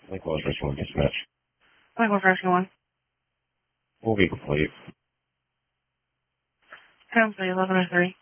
Lake Wells Rescue 1 dispatch. Lake Wells Rescue 1. Full vehicle plate. Complete 1103.